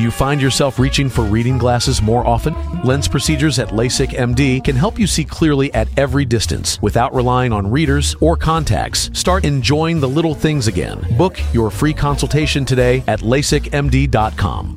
you find yourself reaching for reading glasses more often? Lens procedures at LASIK MD can help you see clearly at every distance without relying on readers or contacts. Start enjoying the little things again. Book your free consultation today at LASIKMD.com.